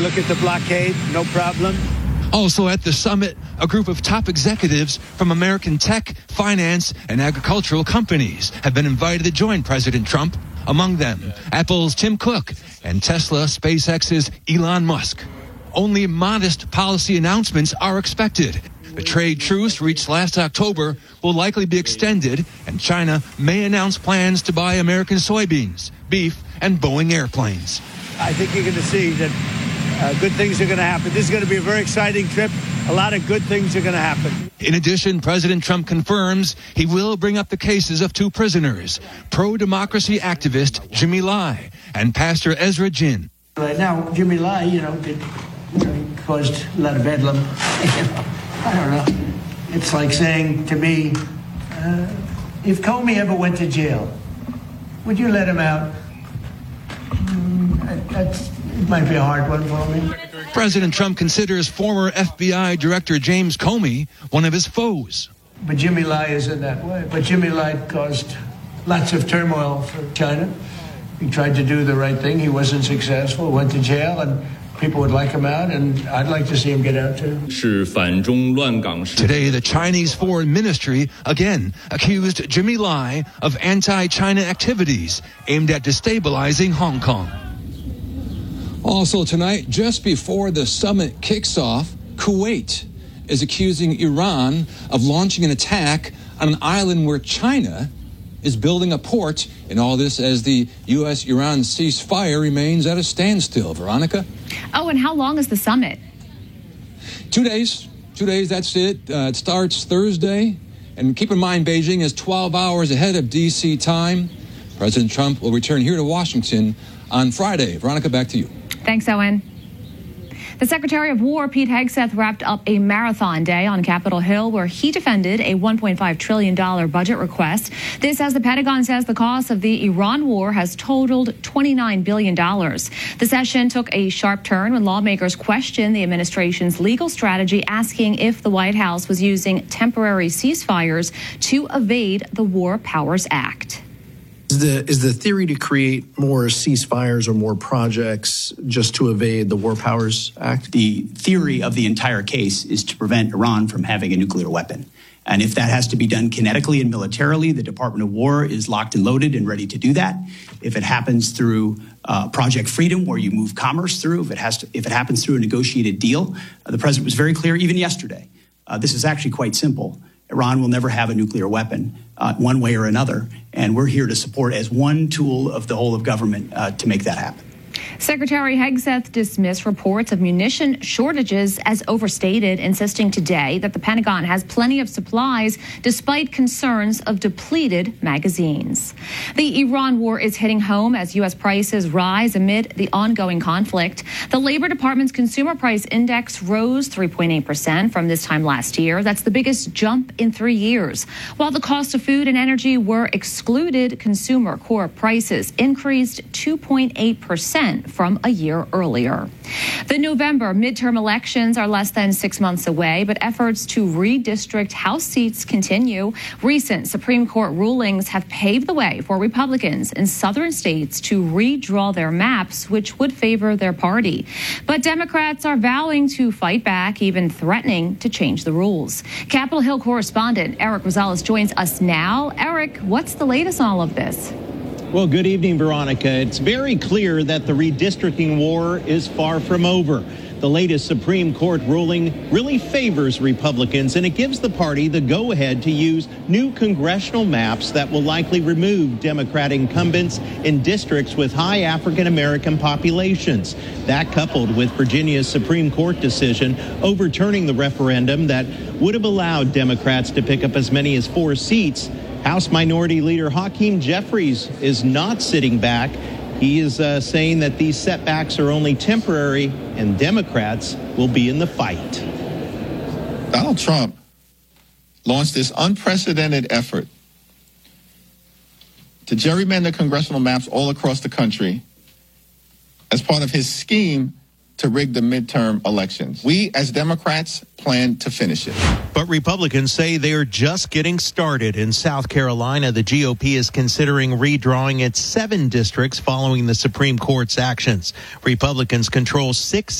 look at the blockade, no problem. Also at the summit, a group of top executives from American tech, finance, and agricultural companies have been invited to join President Trump. Among them, Apple's Tim Cook and Tesla SpaceX's Elon Musk. Only modest policy announcements are expected. The trade truce reached last October will likely be extended, and China may announce plans to buy American soybeans, beef, and Boeing airplanes. I think you're going to see that good things are going to happen. This is going to be a very exciting trip. A lot of good things are going to happen. In addition, President Trump confirms he will bring up the cases of two prisoners, pro-democracy activist Jimmy Lai and Pastor Ezra Jin. Right now, Jimmy Lai, he caused a lot of bedlam. I don't know. It's like saying to me, if Comey ever went to jail, would you let him out? It might be a hard one for me. President Trump considers former FBI Director James Comey one of his foes. But Jimmy Lai isn't that way. But Jimmy Lai caused lots of turmoil for China. He tried to do the right thing. He wasn't successful, went to jail, and people would like him out, and I'd like to see him get out too. Today, the Chinese Foreign Ministry again accused Jimmy Lai of anti-China activities aimed at destabilizing Hong Kong. Also tonight, just before the summit kicks off, Kuwait is accusing Iran of launching an attack on an island where China is building a port, and all this as the U.S.-Iran ceasefire remains at a standstill. Veronica? Oh, and how long is the summit? 2 days. 2 days, that's it. It starts Thursday. And keep in mind, Beijing is 12 hours ahead of D.C. time. President Trump will return here to Washington on Friday. Veronica, back to you. Thanks, Owen. The Secretary of War, Pete Hegseth, wrapped up a marathon day on Capitol Hill where he defended a $1.5 trillion budget request. This as the Pentagon says the cost of the Iran war has totaled $29 billion. The session took a sharp turn when lawmakers questioned the administration's legal strategy, asking if the White House was using temporary ceasefires to evade the War Powers Act. Is the theory to create more ceasefires or more projects just to evade the War Powers Act? The theory of the entire case is to prevent Iran from having a nuclear weapon. And if that has to be done kinetically and militarily, the Department of War is locked and loaded and ready to do that. If it happens through Project Freedom, where you move commerce through, if it happens through a negotiated deal, the president was very clear even yesterday. This is actually quite simple. Iran will never have a nuclear weapon one way or another, and we're here to support as one tool of the whole of government to make that happen. Secretary Hegseth dismissed reports of munition shortages as overstated, insisting today that the Pentagon has plenty of supplies despite concerns of depleted magazines. The Iran war is hitting home as U.S. prices rise amid the ongoing conflict. The Labor Department's Consumer Price Index rose 3.8% from this time last year. That's the biggest jump in 3 years. While the cost of food and energy were excluded, consumer core prices increased 2.8% from a year earlier. The November midterm elections are less than 6 months away, but efforts to redistrict House seats continue. Recent Supreme Court rulings have paved the way for Republicans in southern states to redraw their maps, which would favor their party. But Democrats are vowing to fight back, even threatening to change the rules. Capitol Hill correspondent Eric Rosales joins us now. Eric, what's the latest on all of this? Well, good evening, Veronica. It's very clear that the redistricting war is far from over. The latest Supreme Court ruling really favors Republicans, and it gives the party the go-ahead to use new congressional maps that will likely remove Democrat incumbents in districts with high African-American populations. That, coupled with Virginia's Supreme Court decision overturning the referendum that would have allowed Democrats to pick up as many as 4 seats, House Minority Leader Hakeem Jeffries is not sitting back. He is saying that these setbacks are only temporary and Democrats will be in the fight. Donald Trump launched this unprecedented effort to gerrymander congressional maps all across the country as part of his scheme to rig the midterm elections. We, as Democrats, plan to finish it. But Republicans say they are just getting started. In South Carolina, the GOP is considering redrawing its 7 districts following the Supreme Court's actions. Republicans control 6